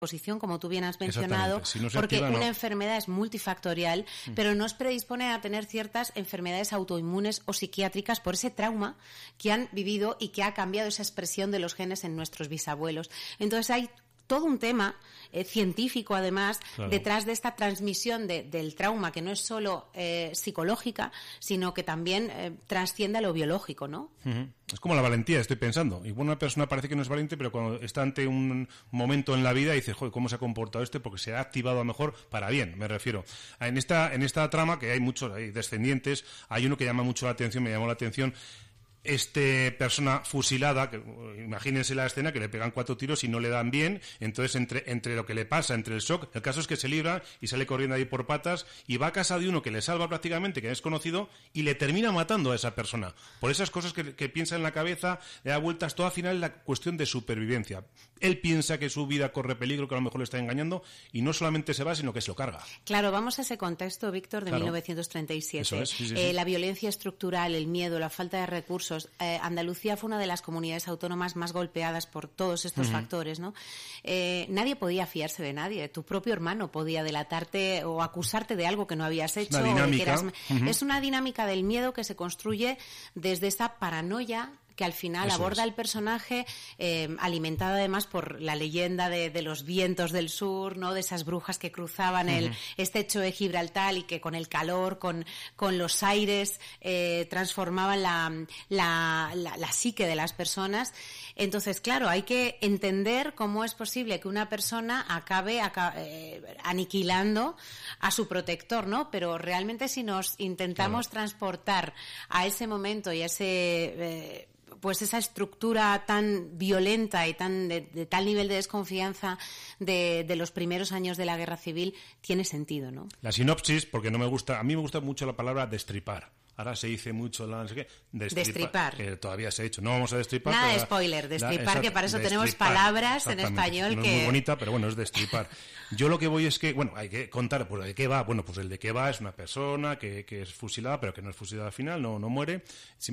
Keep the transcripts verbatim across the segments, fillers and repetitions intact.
posición, como tú bien has mencionado, si no se porque activa, una no. enfermedad es multifactorial, mm. pero nos predispone a tener ciertas enfermedades autoinmunes o psiquiátricas por ese trauma que han vivido y que ha cambiado esa expresión de los genes en nuestros bisabuelos. Entonces hay todo un tema eh, científico, además, claro. detrás de esta transmisión de, del trauma, que no es solo eh, psicológica, sino que también eh, trasciende a lo biológico, ¿no? Uh-huh. Es como la valentía, estoy pensando. Igual una persona parece que no es valiente, pero cuando está ante un momento en la vida dice, joder, ¿cómo se ha comportado este? Porque se ha activado a lo mejor para bien, me refiero. En esta, en esta trama, que hay muchos, hay descendientes, hay uno que llama mucho la atención, me llamó la atención. Este persona fusilada, que, imagínense la escena, que le pegan cuatro tiros y no le dan bien, entonces entre entre lo que le pasa, entre el shock, el caso es que se libra y sale corriendo ahí por patas y va a casa de uno que le salva prácticamente, que es conocido, y le termina matando a esa persona. Por esas cosas que, que piensa en la cabeza, le da vueltas, todo al final es la cuestión de supervivencia. Él piensa que su vida corre peligro, que a lo mejor le está engañando, y no solamente se va, sino que se lo carga. Claro, vamos a ese contexto, Víctor, de claro. mil novecientos treinta y siete. Eso es, sí, sí, eh, sí. La violencia estructural, el miedo, la falta de recursos. Eh, Andalucía fue una de las comunidades autónomas más golpeadas por todos estos uh-huh. factores, ¿no? Eh, nadie podía fiarse de nadie. Tu propio hermano podía delatarte o acusarte de algo que no habías hecho. Una dinámica. O de que eras... uh-huh. Es una dinámica del miedo que se construye desde esa paranoia que al final Eso aborda es. el personaje, eh, alimentada además por la leyenda de, de los vientos del sur, ¿no? De esas brujas que cruzaban uh-huh. el estrecho de Gibraltar y que con el calor, con, con los aires, eh, transformaban la, la, la, la psique de las personas. Entonces, claro, hay que entender cómo es posible que una persona acabe, acabe eh, aniquilando a su protector, ¿no? Pero realmente si nos intentamos claro. transportar a ese momento y a ese... Eh, pues esa estructura tan violenta y tan de, de tal nivel de desconfianza de, de los primeros años de la guerra civil, tiene sentido, ¿no? La sinopsis, porque no me gusta, a mí me gusta mucho la palabra destripar. Ahora se dice mucho, no sé qué, destripar, destripar. Que todavía se ha hecho. No vamos a destripar. Nada de pero, spoiler, destripar, la, que para eso destripar, tenemos palabras en español no que... es muy bonita, pero bueno, es destripar. Yo lo que voy es que, bueno, hay que contar, pues de qué va. Bueno, pues el de qué va es una persona que, que es fusilada, pero que no es fusilada al final, no, no muere.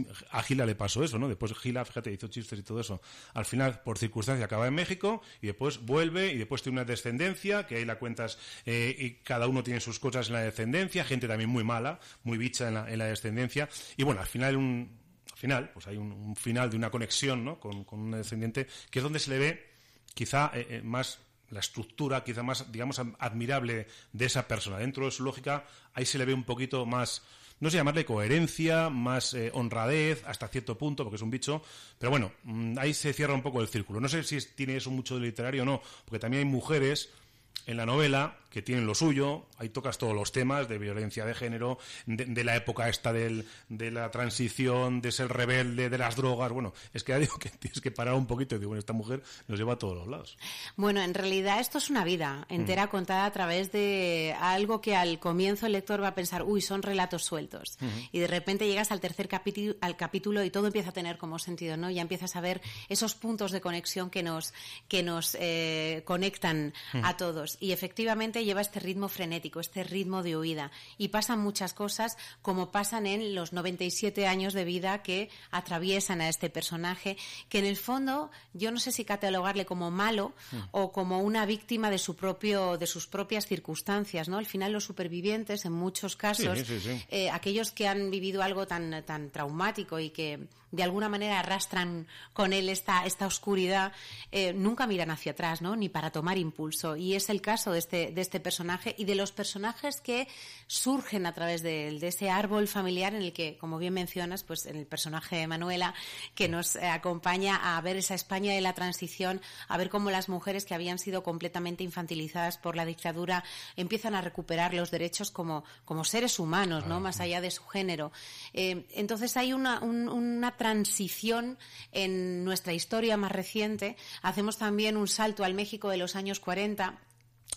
A Gila le pasó eso, ¿no? Después Gila, fíjate, hizo chistes y todo eso. Al final, por circunstancia, acaba en México y después vuelve y después tiene una descendencia, que ahí la cuentas, eh, y cada uno tiene sus cosas en la descendencia, gente también muy mala, muy bicha en la, en la descendencia. Y bueno, al final un al final pues hay un, un final de una conexión, ¿no? con, con un descendiente, que es donde se le ve quizá eh, eh, más la estructura, quizá más, digamos, admirable de esa persona. Dentro de su lógica, ahí se le ve un poquito más, no sé llamarle coherencia, más eh, honradez, hasta cierto punto, porque es un bicho, pero bueno, ahí se cierra un poco el círculo. No sé si tiene eso mucho de literario o no, porque también hay mujeres en la novela que tienen lo suyo, ahí tocas todos los temas de violencia de género, de, de la época esta del, de la transición, de ser rebelde, de las drogas. Bueno, es que ya digo que tienes que parar un poquito y digo, bueno, esta mujer nos lleva a todos los lados. Bueno, en realidad esto es una vida entera mm. contada a través de algo que al comienzo el lector va a pensar, uy, son relatos sueltos. Mm-hmm. Y de repente llegas al tercer capítulo, al capítulo y todo empieza a tener como sentido, ¿no? Ya empiezas a ver esos puntos de conexión que nos, que nos eh, conectan mm. a todos. Y efectivamente lleva este ritmo frenético, este ritmo de huida. Y pasan muchas cosas, como pasan en los noventa y siete años de vida que atraviesan a este personaje, que en el fondo yo no sé si catalogarle como malo mm. o como una víctima de su propio, de sus propias circunstancias, ¿no? Al final los supervivientes, en muchos casos, sí, sí, sí. Eh, aquellos que han vivido algo tan, tan traumático y que de alguna manera arrastran con él esta, esta oscuridad, eh, nunca miran hacia atrás, ¿no? Ni para tomar impulso. Y es el caso de este, de este personaje y de los personajes que surgen a través de, de ese árbol familiar en el que, como bien mencionas, pues en el personaje de Manuela, que nos eh, acompaña a ver esa España de la transición, a ver cómo las mujeres que habían sido completamente infantilizadas por la dictadura empiezan a recuperar los derechos como, como seres humanos, ¿no? Más allá de su género. Eh, entonces hay una, un, una transición en nuestra historia más reciente. Hacemos también un salto al México de los años cuarenta.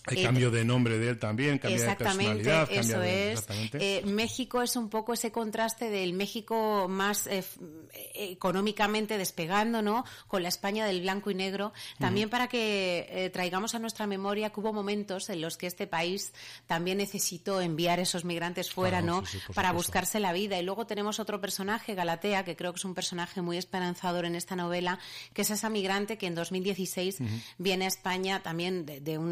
Hay eh, cambio de nombre de él también, cambia de personalidad. Exactamente, eso de, es. Exactamente. Eh, México es un poco ese contraste del México más eh, económicamente despegando, ¿no? Con la España del blanco y negro. También uh-huh. para que eh, traigamos a nuestra memoria que hubo momentos en los que este país también necesitó enviar esos migrantes fuera, claro, ¿no? Sí, sí, para buscarse la vida. Y luego tenemos otro personaje, Galatea, que creo que es un personaje muy esperanzador en esta novela, que es esa migrante que en dos mil dieciséis uh-huh. viene a España también de, de un